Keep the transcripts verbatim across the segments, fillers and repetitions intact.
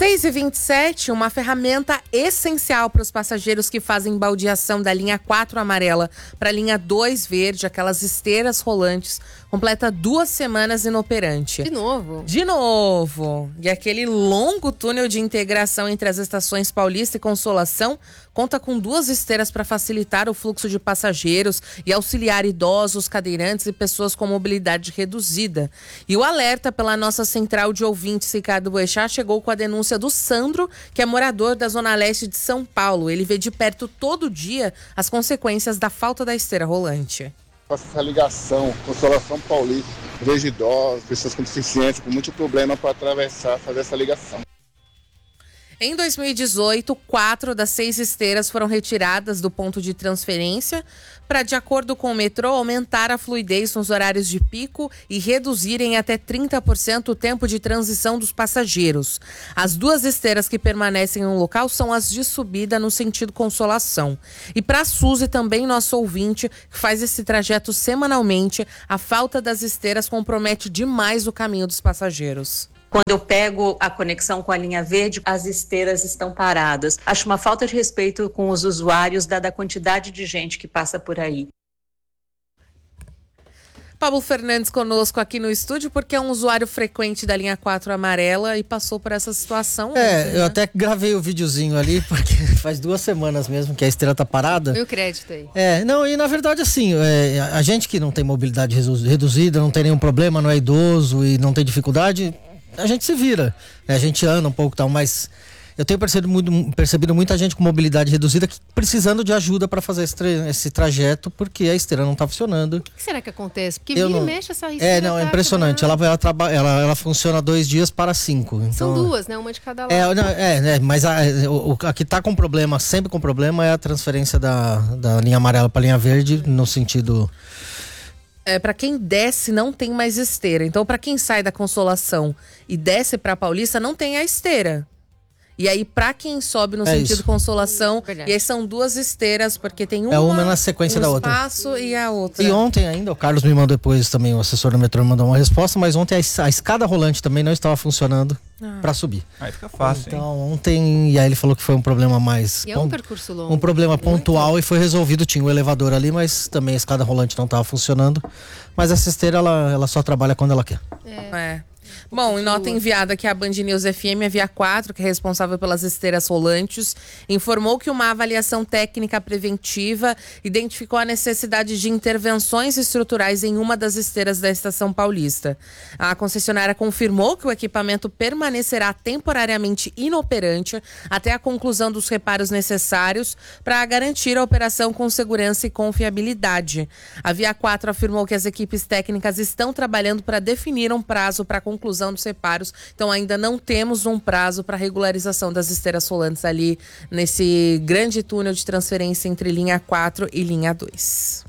seis e vinte e sete, uma ferramenta essencial para os passageiros que fazem baldeação da linha quatro amarela para a linha dois verde, aquelas esteiras rolantes, completa duas semanas inoperante. De novo? De novo! E aquele longo túnel de integração entre as estações Paulista e Consolação conta com duas esteiras para facilitar o fluxo de passageiros e auxiliar idosos, cadeirantes e pessoas com mobilidade reduzida. E o alerta pela nossa central de ouvintes, Ricardo Boechat, chegou com a denúncia do Sandro, que é morador da Zona Leste de São Paulo. Ele vê de perto todo dia as consequências da falta da esteira rolante. Faço essa ligação, Consolação Paulista, vejo idosos, pessoas com deficiência, com muito problema para atravessar, fazer essa ligação. Em dois mil e dezoito, quatro das seis esteiras foram retiradas do ponto de transferência para, de acordo com o metrô, aumentar a fluidez nos horários de pico e reduzirem até trinta por cento o tempo de transição dos passageiros. As duas esteiras que permanecem no local são as de subida no sentido Consolação. E para a Suzy, também nosso ouvinte, que faz esse trajeto semanalmente, a falta das esteiras compromete demais o caminho dos passageiros. Quando eu pego a conexão com a linha verde, as esteiras estão paradas. Acho uma falta de respeito com os usuários, dada a quantidade de gente que passa por aí. Pablo Fernandes conosco aqui no estúdio, porque é um usuário frequente da linha quatro amarela e passou por essa situação. É, ontem, eu né? até gravei o videozinho ali, porque faz duas semanas mesmo que a esteira tá parada. E o crédito aí? É, não, e na verdade assim, é, a gente que não tem mobilidade reduzida, não tem nenhum problema, não é idoso e não tem dificuldade, a gente se vira, né? A gente anda um pouco e tal, mas eu tenho percebido, muito, percebido muita gente com mobilidade reduzida que precisando de ajuda para fazer esse, tra esse trajeto, porque a esteira não tá funcionando. O que será que acontece? Porque eu vira não... e mexe essa esteira. É, não, é tá impressionante. Ela, ela, traba... ela, ela funciona dois dias para cinco. Então... São duas, né? Uma de cada lado. É, não, é, é mas a, o, a que tá com problema, sempre com problema, é a transferência da, da linha amarela para linha verde, no sentido... É, para quem desce não tem mais esteira. Então, para quem sai da Consolação e desce para Paulista, não tem a esteira. E aí, para quem sobe no é sentido isso. Consolação, Verdade. e aí são duas esteiras, porque tem uma, é uma na sequência um da outra. espaço e a outra. E ontem ainda, o Carlos me mandou depois também, o assessor do metrô me mandou uma resposta, mas ontem a, a escada rolante também não estava funcionando ah. para subir. Aí fica fácil, Então hein? ontem, e aí ele falou que foi um problema mais... E é um percurso longo. Um problema Muito. pontual e foi resolvido, tinha um elevador ali, mas também a escada rolante não estava funcionando. Mas essa esteira, ela, ela só trabalha quando ela quer. É. é. Bom, em nota enviada aqui à Band News F M, a Via quatro, que é responsável pelas esteiras rolantes, informou que uma avaliação técnica preventiva identificou a necessidade de intervenções estruturais em uma das esteiras da Estação Paulista. A concessionária confirmou que o equipamento permanecerá temporariamente inoperante até a conclusão dos reparos necessários para garantir a operação com segurança e confiabilidade. A Via quatro afirmou que as equipes técnicas estão trabalhando para definir um prazo para a conclusão dos reparos, então ainda não temos um prazo para regularização das esteiras rolantes ali nesse grande túnel de transferência entre linha quatro e linha dois.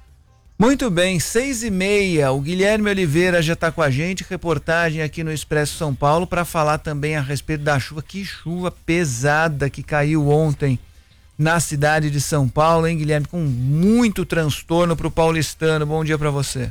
Muito bem, seis e meia, o Guilherme Oliveira já está com a gente, reportagem aqui no Expresso São Paulo para falar também a respeito da chuva, que chuva pesada que caiu ontem na cidade de São Paulo, hein, Guilherme, com muito transtorno para o paulistano. Bom dia para você.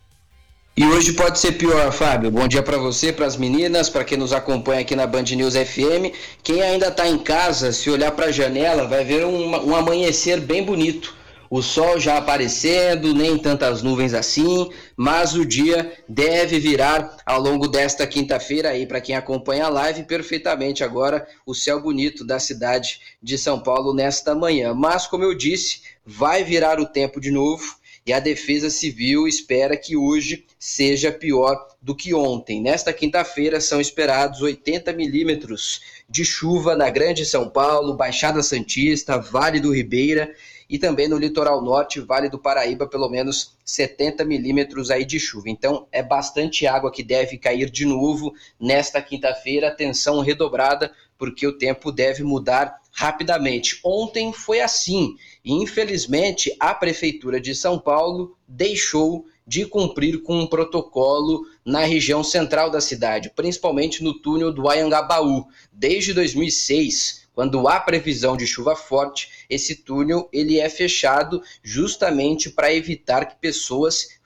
E hoje pode ser pior, Fábio. Bom dia para você, para as meninas, para quem nos acompanha aqui na Band News F M. Quem ainda está em casa, se olhar para a janela, vai ver um, um amanhecer bem bonito. O sol já aparecendo, nem tantas nuvens assim, mas o dia deve virar ao longo desta quinta-feira aí, para quem acompanha a live, perfeitamente agora o céu bonito da cidade de São Paulo nesta manhã. Mas, como eu disse, vai virar o tempo de novo. E a Defesa Civil espera que hoje seja pior do que ontem. Nesta quinta-feira são esperados oitenta milímetros de chuva na Grande São Paulo, Baixada Santista, Vale do Ribeira e também no Litoral Norte, Vale do Paraíba, pelo menos setenta milímetros aí de chuva. Então é bastante água que deve cair de novo nesta quinta-feira. Atenção redobrada, porque o tempo deve mudar rapidamente. Ontem foi assim e, infelizmente, a Prefeitura de São Paulo deixou de cumprir com um protocolo na região central da cidade, principalmente no túnel do Anhangabaú. Desde dois mil e seis, quando há previsão de chuva forte, esse túnel ele é fechado justamente para evitar que pessoas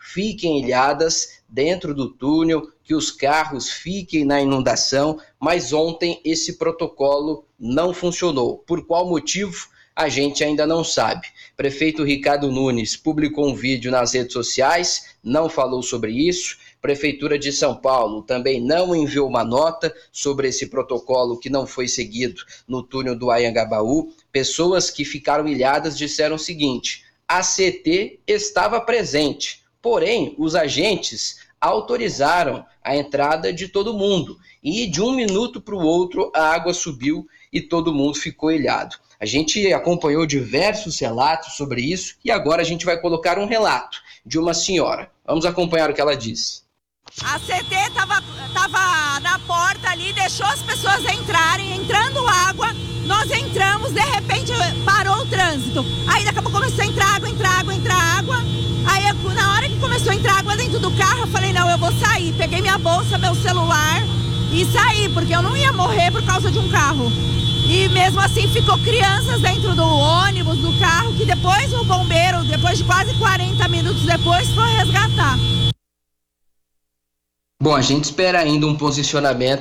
fiquem ilhadas dentro do túnel, que os carros fiquem na inundação, mas ontem esse protocolo não funcionou. Por qual motivo? A gente ainda não sabe. Prefeito Ricardo Nunes publicou um vídeo nas redes sociais, não falou sobre isso. Prefeitura de São Paulo também não enviou uma nota sobre esse protocolo que não foi seguido no túnel do Anhangabaú. Pessoas que ficaram ilhadas disseram o seguinte: a C T estava presente, porém os agentes autorizaram a entrada de todo mundo e de um minuto para o outro a água subiu e todo mundo ficou ilhado. A gente acompanhou diversos relatos sobre isso e agora a gente vai colocar um relato de uma senhora. Vamos acompanhar o que ela disse. A C T estava tava na porta ali, deixou as pessoas entrarem, entrando água, nós entramos, de repente parou o trânsito. Aí daqui a pouco começou a entrar água, entrar água, entrar água. Aí eu, na hora que começou a entrar água dentro do carro, eu falei, não, eu vou sair. Peguei minha bolsa, meu celular e saí, porque eu não ia morrer por causa de um carro. E mesmo assim ficou crianças dentro do ônibus, do carro, que depois o bombeiro, depois de quase quarenta minutos depois, foi resgatar. Bom, a gente espera ainda um posicionamento